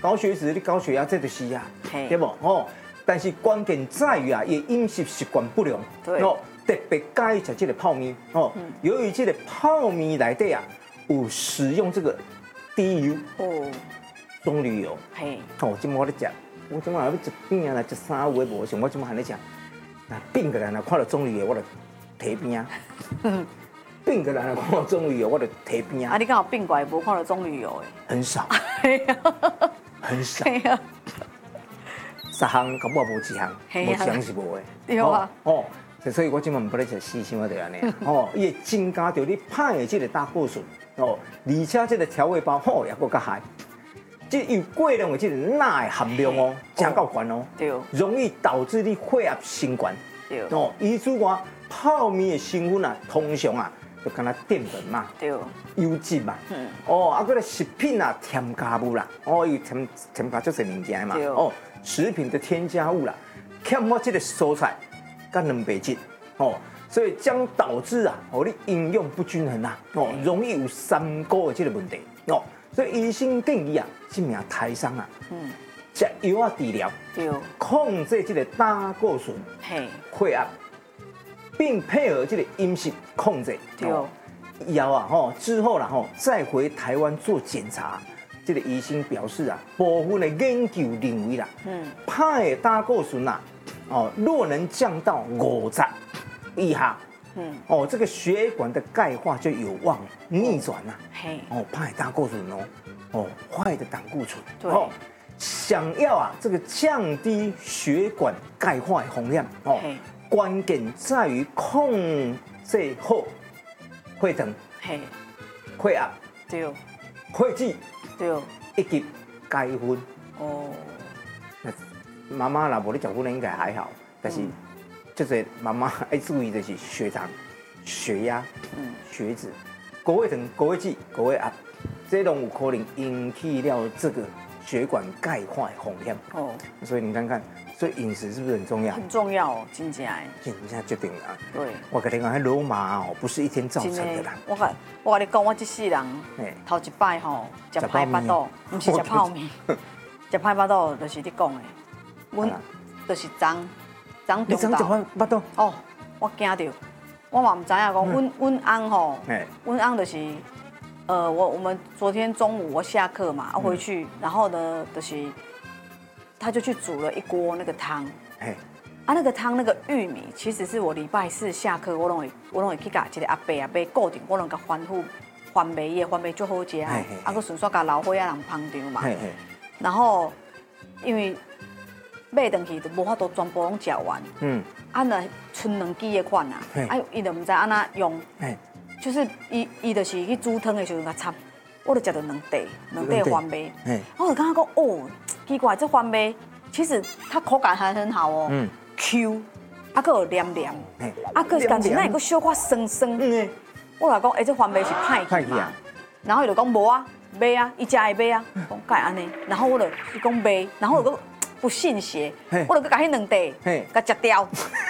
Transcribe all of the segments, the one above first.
高血脂、你高血压，这就是啊，对不？哦，但是关键在于啊，伊饮食习惯不良，哦，特别介意食这个泡面哦。由于这个泡面内底啊，有使用这个低油哦，棕榈油。嘿，哦，今我咧食，我今晚要食饼啊，来食啥有诶无？像我今晚还咧食，那变个人啊，看到棕榈油我就提边啊。变个人啊，看到棕榈油我就提边啊。 啊，你刚好变过来无看到棕榈油诶？ 很少，很少。3项搞不好无1项，无1项是无诶。 对啊。 哦，所以我今晚不咧食4项就安尼啊。哦，伊会增加着你歹的这个胆固醇哦，而且这个调味包吼也够较害。这有过量的这个钠的含量哦，真够高哦。对。容易导致你血压升高。对。哦，伊主我泡面的成分啊，通常啊。就敢若淀粉嘛，对，油脂嘛，哦，啊，个食品啊，添加物啦，哦，有添加足侪物件嘛，哦，食品的添加物啦，欠我这个蔬菜，甲蛋白质，哦，所以将导致啊，哦，你营养不均衡啊，哦，容易有三高的这个问题，哦，所以医生建议啊，这名台商啊，食药啊治疗，对，控制这个胆固醇，血压。并配合这个饮食控制，对，以后啊之后啦再回台湾做检查，这个医生表示啊，部分的研究认为啦，歹的胆固醇啊，若能降到50以下，这个血管的钙化就有望逆转啦，歹的胆固醇坏的胆固醇，对，想要啊这个降低血管钙化的风险，关键在于控制好血糖、血压、对、血脂、对，以及钙分。哦，妈妈若无咧食粉应该还好，但是就是妈妈要注意的是血糖、血压、血脂、高血糖、高血脂、高血压，这种有可能引起了这个血管钙化的风险。哦，所以你看看。所以饮食是不是很重要？ 很重要哦，真正。 真正决定了。对。我跟你讲，那罗马哦，不是一天造成的啦。 我跟你讲，我这世人头一摆吼，食歹巴肚，不是食泡面，食歹巴肚就是你讲的，阮就是长中你长食巴肚？ 哦，我惊着，我嘛唔知影讲，阮翁吼，阮翁就是，我们昨天中午我下课嘛，回去，然后呢，就是。他就去煮了一锅那个汤，那个汤那个玉米，其实是我礼拜4下课，我拢会去甲一个阿伯固定，我拢甲翻卖伊，翻卖足好食，佮顺续甲老伙仔人捧场嘛。然后因为买回去就无法度全部拢食完，若剩2支的款啊，伊就唔知安怎用，就是伊就是去煮汤的时候甲插。我就食到2袋番麦，我就感觉讲哦，奇怪，这番麦其实它口感还很好哦，Q， 还佫有黏黏，佫但是那个小可酸酸，我来讲，这番麦是歹去嘛，然后伊就讲无啊，买啊，伊食会买啊，讲改安尼，然后我就伊讲买，然后我就不信邪，我就佮迄2袋佮食掉。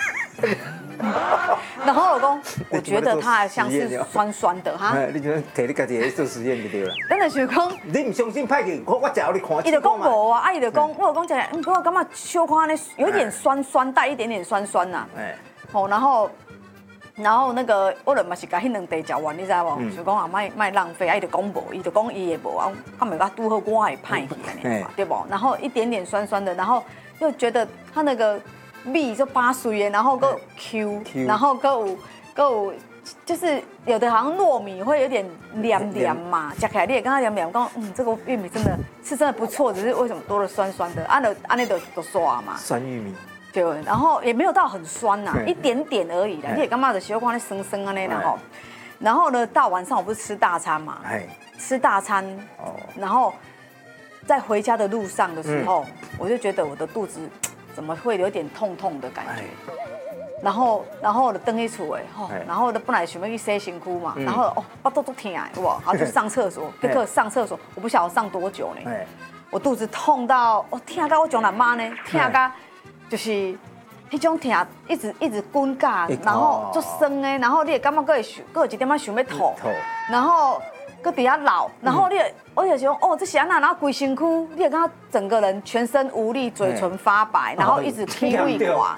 然后我讲，我觉得它还像是酸酸的哈。 你就摕你家己做实验就对了。 真的是讲， 你唔相信歹去，我食你看。 伊就讲无啊，伊就讲，我就讲起来，我感觉小可呢有点酸酸，带一点点酸酸呐。然后那个我就嘛是甲迄2袋食完，你知无？就讲啊，卖浪费，伊就讲无，伊就讲伊也无啊，他们甲拄好我会歹去安尼，对不？然后一点点酸酸的，然后又觉得它那个。米就8碎的，然后够 Q， 然后够就是有的好像糯米会有点黏黏嘛，吃起来你也跟他黏黏，讲这个玉米真的不错，只是为什么多了酸酸的，安尼就刷嘛。 酸玉米。 对，然后也没有到很酸呐，一点点而已啦。你也干嘛的喜欢那酸酸安尼啦然后呢，到晚上我不是吃大餐嘛，吃大餐，然后在回家的路上的时候，我就觉得我的肚子。怎么会有点痛痛的感觉？然后我就登去厝然后我本来想要去洗身躯嘛，然后巴肚都痛，哇，然后就上厕所，结果上厕所，我不晓得上多久呢，我肚子痛到，痛到我讲阿妈呢，痛到就是那种痛，一直滚嘎，然后就酸的，然后你也感觉佫有一点仔想要吐，然后搁底下老，然后我就想哦，这是安那，然后规身躯，你也看他整个人全身无力，嘴唇发白，然后一直体位垮，